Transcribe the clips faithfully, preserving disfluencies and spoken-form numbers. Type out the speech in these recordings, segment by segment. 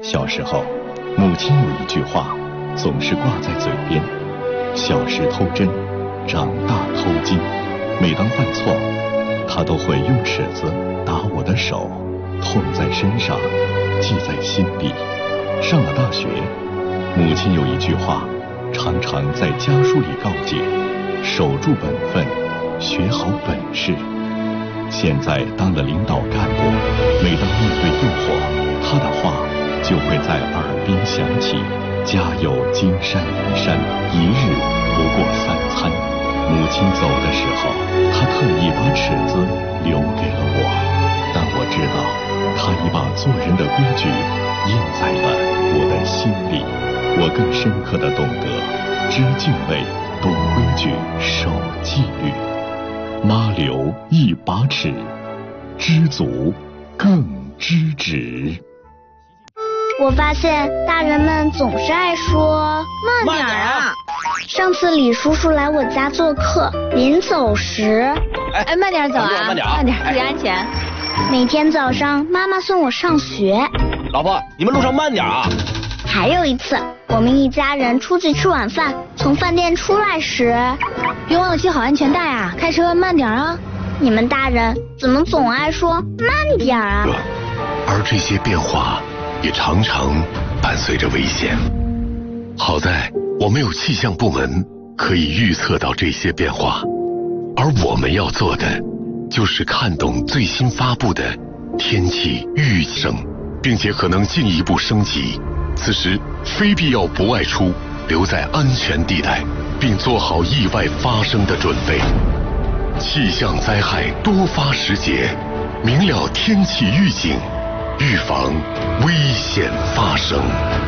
小时候，母亲有一句话总是挂在嘴边：小时偷针，长大偷金。每当犯错，她都会用尺子打我的手，痛在身上，记在心里。上了大学，母亲有一句话常常在家书里告诫：守住本分，学好本事。现在当了领导干部，每当面对诱惑，她的话就会在耳边响起：家有金山银山，一日不过三餐。母亲走的时候，她特意把尺子留给了我，但我知道她已把做人的规矩印在了我的心里。我更深刻地懂得知敬畏，懂规矩，守纪律。妈留一把尺，知足更知止。 我发现大人们总是爱说慢点啊。上次李叔叔来我家做客，临走时， 哎，慢点走啊，慢点，慢点，注意安全。 每天早上妈妈送我上学， 老婆，你们路上慢点啊。 还有一次，我们一家人出去吃晚饭，从饭店出来时， 别忘了系好安全带啊，开车慢点啊。 你们大人怎么总爱说慢点啊？ 而这些变化也常常伴随着危险。好在我们有气象部门可以预测到这些变化，而我们要做的就是看懂最新发布的天气预警，并且可能进一步升级。此时非必要不外出，留在安全地带，并做好意外发生的准备。气象灾害多发时节，明了天气预警，预防危险发生。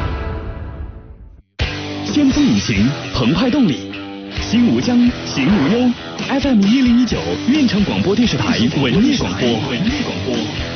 先锋引擎，澎湃动力，心无疆，行无忧。F M 一零一九，运城广播电视台文艺广播。文艺广播。